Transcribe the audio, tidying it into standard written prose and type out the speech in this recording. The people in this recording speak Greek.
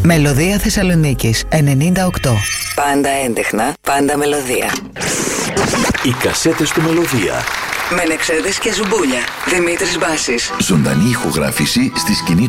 Μελωδία Θεσσαλονίκης 98. Πάντα έντεχνα, πάντα μελωδία. Οι κασέτες του Μελωδία. Μενεξέδες και Ζουμπούλια. Δημήτρης Μπάσης. Ζωντανή ηχογράφηση στη σκηνή